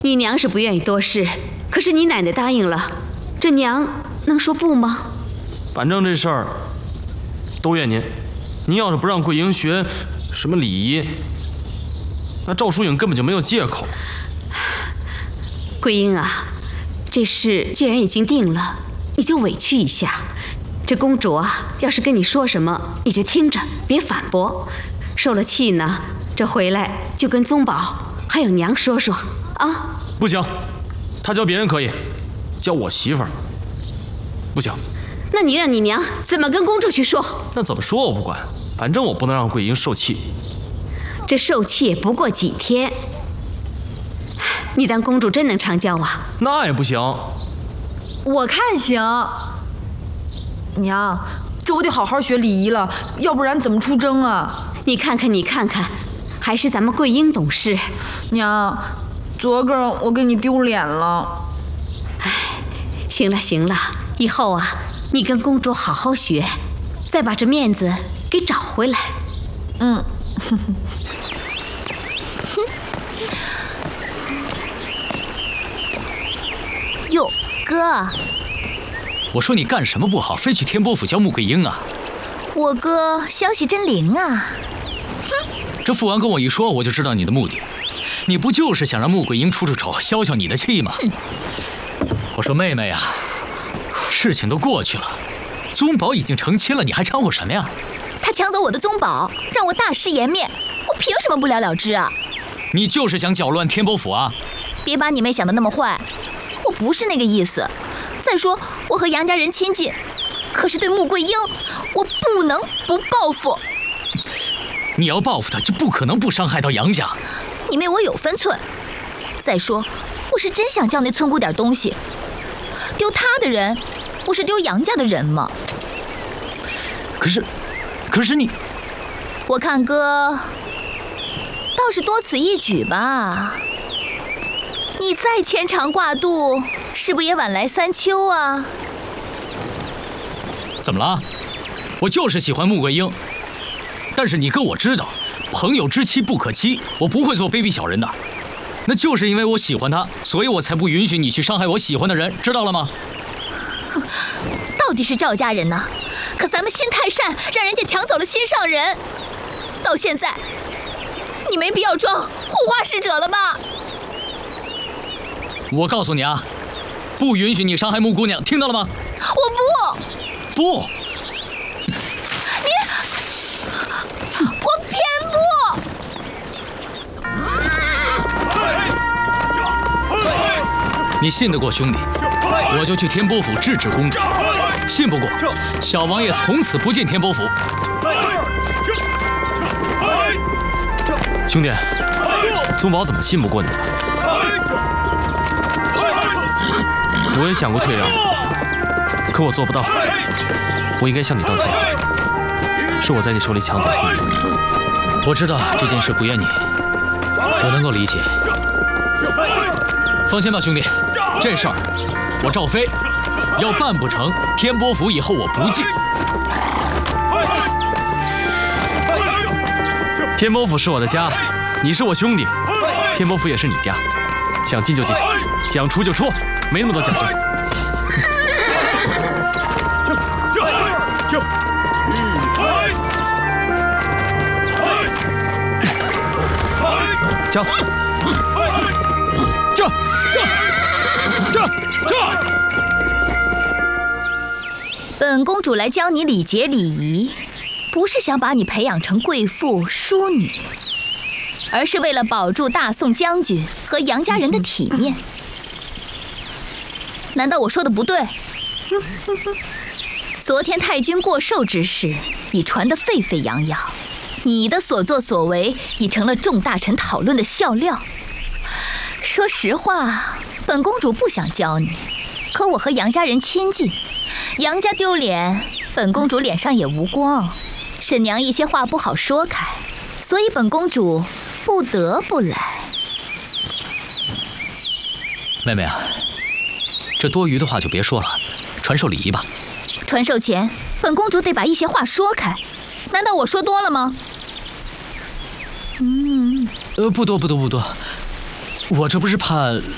你娘是不愿意多事，可是你奶奶答应了，这娘能说不吗？ 反正这事儿都怨您。您要是不让桂英学什么礼仪，那赵淑颖根本就没有借口。 桂英啊，这事既然已经定了，你就委屈一下。这公主啊，要是跟你说什么，你就听着，别反驳。受了气呢，这回来就跟宗宝还有娘说说啊。 不行，他教别人可以，教我媳妇儿不行。 那你让你娘怎么跟公主去说？ 那怎么说我不管，反正我不能让桂英受气。 这受气也不过几天，你当公主真能长教啊？ 那也不行。 我看行。娘，这我得好好学礼仪了，要不然怎么出征啊？ 你看看，你看看，还是咱们桂英懂事。 娘，昨个我给你丢脸了。 哎，行了行了，以后啊，你跟公主好好学，再把这面子给找回来。 嗯。 哟，哥。 我说你干什么不好，非去天波府教穆桂英啊？ 我哥消息真灵啊！ 哼，这父王跟我一说，我就知道你的目的。你不就是想让穆桂英出丑，消消你的气吗？我说妹妹呀，事情都过去了，宗宝已经成亲了，你还掺和什么呀？ 他抢走我的宗宝，让我大失颜面，我凭什么不了了之啊？ 你就是想搅乱天波府啊？ 别把你妹想得那么坏，我不是那个意思。再说我和杨家人亲近，可是对穆桂英，我不能不报复。 你要报复她，就不可能不伤害到杨家。 你妹我有分寸。再说，我是真想叫那村姑点东西，丢她的人，不是丢杨家的人吗？ 可是你， 我看哥倒是多此一举吧。你再牵肠挂肚，是不是也晚来三秋啊？ 怎么了？我就是喜欢穆桂英，但是你哥我知道，朋友之妻不可欺，我不会做卑鄙小人的。那就是因为我喜欢她，所以我才不允许你去伤害我喜欢的人，知道了吗？ 哼，到底是赵家人呢，可咱们心太善，让人家抢走了心上人。到现在，你没必要装护花使者了吧？ 我告诉你啊，不允许你伤害穆姑娘，听到了吗？ 我不。 我偏不。 你信得过兄弟，我就去天波府制止公主；信不过，小王爷从此不进天波府。 兄弟，宗宝怎么信不过你了？我也想过退让，可我做不到。我应该向你道歉，是我在你手里抢走兄弟。 我知道这件事不怨你，我能够理解。放心吧，兄弟，这事儿我赵飞要办不成，天波府以后我不进。 天波府是我的家，你是我兄弟，天波府也是你家，想进就进，想出就出，没那么多讲究。枪！这！ 本公主来教你礼节礼仪，不是想把你培养成贵妇淑女，而是为了保住大宋将军和杨家人的体面。难道我说的不对？昨天太君过寿之事已传得沸沸扬扬，你的所作所为已成了众大臣讨论的笑料。说实话，本公主不想教你，可我和杨家人亲近，杨家丢脸，本公主脸上也无光。沈娘一些话不好说开，所以本公主不得不来。 妹妹啊，这多余的话就别说了，传授礼仪吧。 传授前，本公主得把一些话说开，难道我说多了吗？ 不多，我这不是怕